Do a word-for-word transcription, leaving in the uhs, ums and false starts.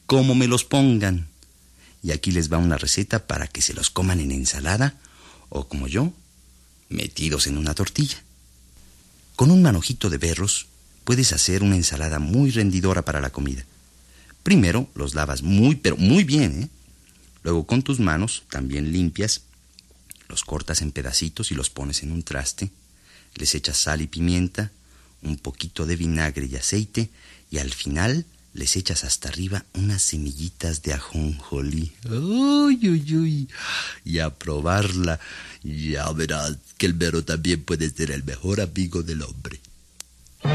como me los pongan. Y aquí les va una receta para que se los coman en ensalada o, como yo, metidos en una tortilla. Con un manojito de berros puedes hacer una ensalada muy rendidora para la comida. Primero los lavas muy, pero muy bien, ¿eh? Luego con tus manos, también limpias, los cortas en pedacitos y los pones en un traste. Les echas sal y pimienta, un poquito de vinagre y aceite, y al final les echas hasta arriba unas semillitas de ajonjolí. ¡Uy, uy, uy! Y a probarla, ya verás que el berro también puede ser el mejor amigo del hombre.